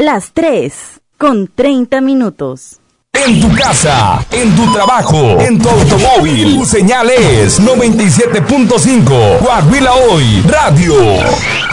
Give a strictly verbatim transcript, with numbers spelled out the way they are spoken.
Las tres con treinta minutos. En tu casa, en tu trabajo, en tu automóvil, tu señal es noventa y siete punto cinco. Coahuila Hoy Radio.